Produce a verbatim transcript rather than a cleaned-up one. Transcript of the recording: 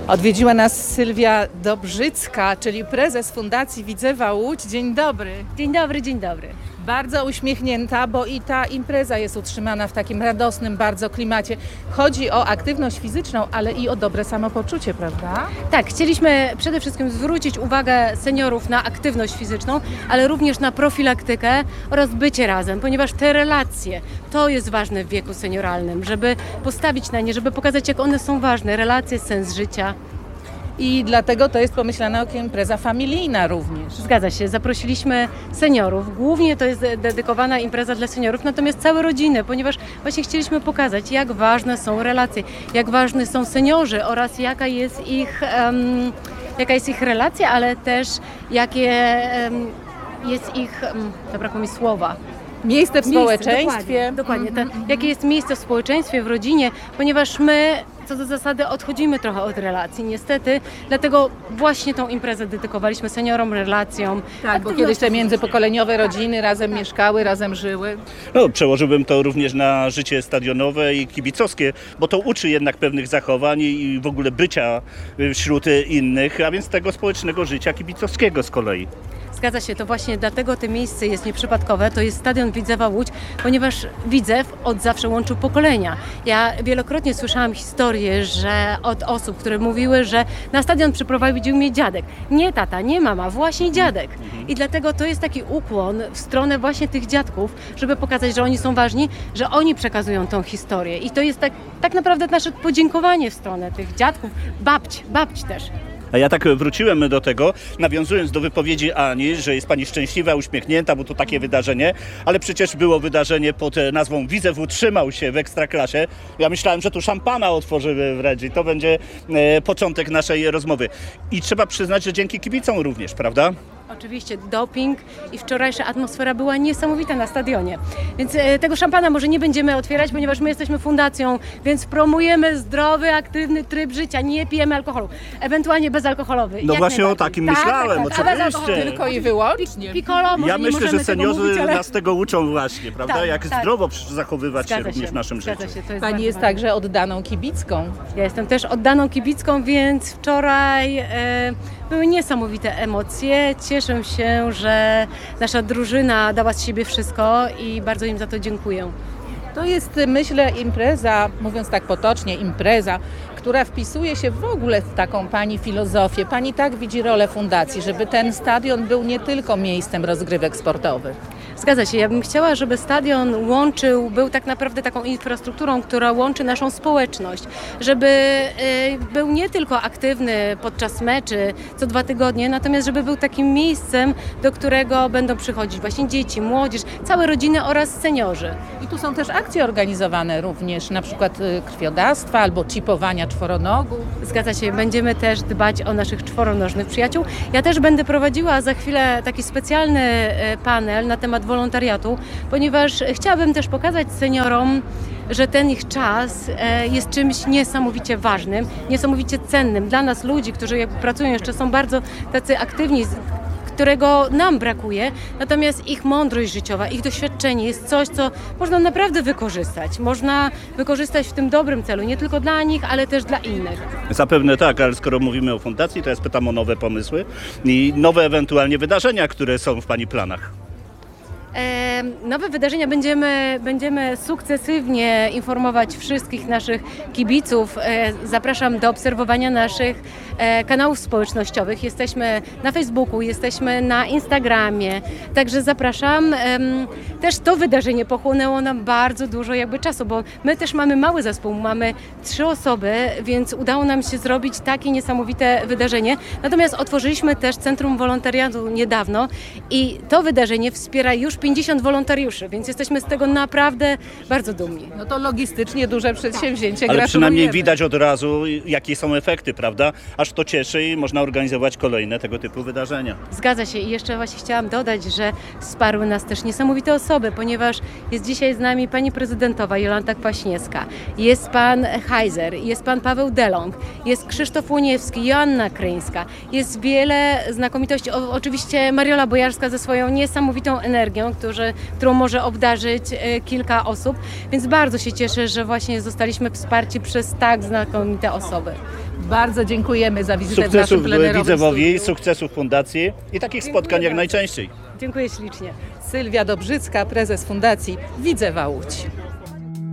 Odwiedziła nas Sylwia Dobrzycka, czyli prezes Fundacji Widzewa Łódź. Dzień dobry. Dzień dobry, dzień dobry. Bardzo uśmiechnięta, bo i ta impreza jest utrzymana w takim radosnym bardzo klimacie. Chodzi o aktywność fizyczną, ale i o dobre samopoczucie, prawda? Tak, chcieliśmy przede wszystkim zwrócić uwagę seniorów na aktywność fizyczną, ale również na profilaktykę oraz bycie razem, ponieważ te relacje, to jest ważne w wieku senioralnym, żeby postawić na nie, żeby pokazać, jak one są ważne, relacje, sens życia. I dlatego to jest pomyślana jako impreza familijna również. Zgadza się, zaprosiliśmy seniorów, głównie to jest dedykowana impreza dla seniorów, natomiast całe rodziny, ponieważ właśnie chcieliśmy pokazać, jak ważne są relacje, jak ważni są seniorzy oraz jaka jest ich, um, jaka jest ich relacja, ale też jakie um, jest ich, um, zabrakło mi słowa, Miejsce w społeczeństwie. Dokładnie, dokładnie. To, jakie jest miejsce w społeczeństwie, w rodzinie, ponieważ my co do zasady odchodzimy trochę od relacji, niestety, dlatego właśnie tą imprezę dedykowaliśmy seniorom, relacjom. Tak, bo kiedyś te międzypokoleniowe rodziny razem mieszkały, razem żyły. No, przełożyłbym to również na życie stadionowe i kibicowskie, bo to uczy jednak pewnych zachowań i w ogóle bycia wśród innych, a więc tego społecznego życia kibicowskiego z kolei. Zgadza się, to właśnie dlatego to miejsce jest nieprzypadkowe, to jest stadion Widzewa Łódź, ponieważ Widzew od zawsze łączył pokolenia. Ja wielokrotnie słyszałam historię, że od osób, które mówiły, że na stadion przyprowadził mnie dziadek. Nie tata, nie mama, właśnie dziadek. I dlatego to jest taki ukłon w stronę właśnie tych dziadków, żeby pokazać, że oni są ważni, że oni przekazują tą historię. I to jest tak, tak naprawdę nasze podziękowanie w stronę tych dziadków, babć, babć też. A ja tak wróciłem do tego, nawiązując do wypowiedzi Ani, że jest pani szczęśliwa, uśmiechnięta, bo to takie wydarzenie, ale przecież było wydarzenie pod nazwą Widzew utrzymał się w Ekstraklasie. Ja myślałem, że tu szampana otworzymy wręcz i to będzie e, początek naszej rozmowy. I trzeba przyznać, że dzięki kibicom również, prawda? Oczywiście doping i wczorajsza atmosfera była niesamowita na stadionie. Więc e, tego szampana może nie będziemy otwierać, ponieważ my jesteśmy fundacją, więc promujemy zdrowy, aktywny tryb życia, nie pijemy alkoholu, ewentualnie bezalkoholowy. No jak właśnie o najbardziej. takim Tak, myślałem, tak, tak. A oczywiście. bezalkoholowy. Tylko i wyłącznie. Piccolo, może Ja nie myślę, możemy że tego seniorzy mówić, ale... nas tego uczą właśnie, prawda? Tak, Jak tak. zdrowo zachowywać Zgadza się również się, w naszym zgadza życiu. się, to jest Pani bardzo jest ważne. także oddaną kibicką. Ja jestem też oddaną kibicką, więc wczoraj e, były niesamowite emocje. Cieszę się, że nasza drużyna dała z siebie wszystko i bardzo im za to dziękuję. To jest, myślę, impreza, mówiąc tak potocznie, impreza, która wpisuje się w ogóle w taką Pani filozofię. Pani tak widzi rolę fundacji, żeby ten stadion był nie tylko miejscem rozgrywek sportowych. Zgadza się. Ja bym chciała, żeby stadion łączył, był tak naprawdę taką infrastrukturą, która łączy naszą społeczność. Żeby y, był nie tylko aktywny podczas meczy co dwa tygodnie, natomiast żeby był takim miejscem, do którego będą przychodzić właśnie dzieci, młodzież, całe rodziny oraz seniorzy. I tu są też akcje organizowane również, na przykład y, krwiodawstwa albo chipowania czworonogów. Zgadza się. Będziemy też dbać o naszych czworonożnych przyjaciół. Ja też będę prowadziła za chwilę taki specjalny y, panel na temat wolontariatu, ponieważ chciałabym też pokazać seniorom, że ten ich czas jest czymś niesamowicie ważnym, niesamowicie cennym. Dla nas ludzi, którzy pracują jeszcze, są bardzo tacy aktywni, którego nam brakuje, natomiast ich mądrość życiowa, ich doświadczenie jest coś, co można naprawdę wykorzystać. Można wykorzystać w tym dobrym celu, nie tylko dla nich, ale też dla innych. Zapewne tak, ale skoro mówimy o fundacji, to ja spytam o nowe pomysły i nowe ewentualnie wydarzenia, które są w Pani planach. E, nowe wydarzenia będziemy, będziemy sukcesywnie informować wszystkich naszych kibiców. E, zapraszam do obserwowania naszych e, kanałów społecznościowych. Jesteśmy na Facebooku, jesteśmy na Instagramie, także zapraszam. E, też to wydarzenie pochłonęło nam bardzo dużo jakby czasu, bo my też mamy mały zespół, mamy trzy osoby, więc udało nam się zrobić takie niesamowite wydarzenie. Natomiast otworzyliśmy też Centrum Wolontariatu niedawno i to wydarzenie wspiera już pięćdziesiąt wolontariuszy, więc jesteśmy z tego naprawdę bardzo dumni. No to logistycznie duże przedsięwzięcie. Ale przynajmniej Gratulujemy. widać od razu, jakie są efekty, prawda? Aż to cieszy i można organizować kolejne tego typu wydarzenia. Zgadza się i jeszcze właśnie chciałam dodać, że wsparły nas też niesamowite osoby, ponieważ jest dzisiaj z nami pani prezydentowa Jolanta Kwaśniewska, jest pan Heiser, jest pan Paweł Delong, jest Krzysztof Łoniewski, Joanna Kryńska, jest wiele znakomitości, o, oczywiście Mariola Bojarska ze swoją niesamowitą energią, którzy, którą może obdarzyć e, kilka osób, więc bardzo się cieszę, że właśnie zostaliśmy wsparci przez tak znakomite osoby. Bardzo dziękujemy za wizytę w naszym Sukcesów plenerowym Widzewowi, studiu. sukcesów fundacji i takich spotkań jak najczęściej. Dziękuję ślicznie. Sylwia Dobrzycka, prezes Fundacji Widzewa Łódź.